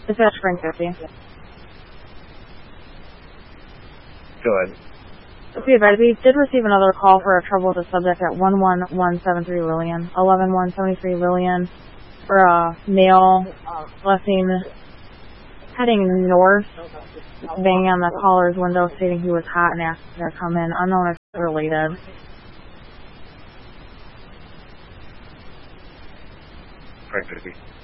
Dispatch Spring 50. Go ahead. Be advised, we did receive another call for a trouble with a subject at 11173 Lillian. 11173 Lillian. For a male, heading north, banging on the caller's window stating he was hot and asked to come in. Unknown if related. Spring 50.